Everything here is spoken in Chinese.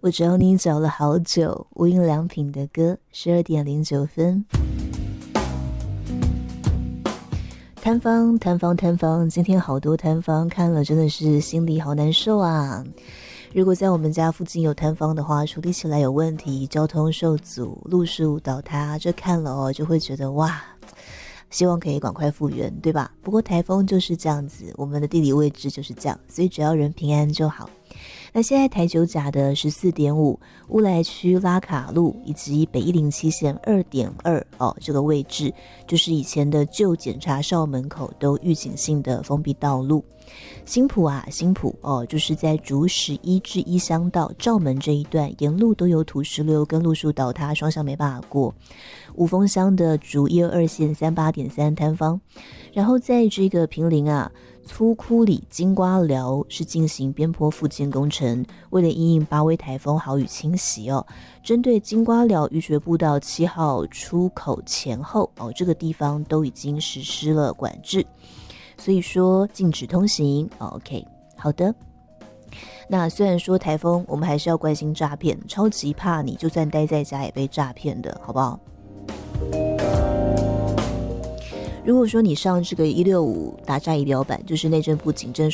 我找你找了好久，无印良品的歌，12:09。摊方，摊方，摊方，今天好多摊方，看了真的是心里好难受啊。如果在我们家附近有摊方的话，处理起来有问题，交通受阻，路树倒塌，这看了就会觉得哇，希望可以赶快复原，对吧？不过台风就是这样子，我们的地理位置就是这样，所以只要人平安就好。那现在台九甲的 14.5 乌来区拉卡路以及北107线 2.2 这个位置就是以前的旧检察哨门口都预警性的封闭道路。新埔就是在竹11至1乡道罩门这一段沿路都有土石流跟路树倒塌，双向没办法过。五峰乡的竹122线 38.3 摊方，然后在这个坪林粗窟里金瓜寮是进行边坡复建工程，为了因应8威台风豪雨侵袭针对金瓜寮雨水步道7号出口前后这个地方都已经实施了管制，所以说禁止通行。OK， 好的。那虽然说台风，我们还是要关心诈骗，超级怕你就算待在家也被诈骗的，好不好？如果说你上这个165打诈仪表板，就是内政部警政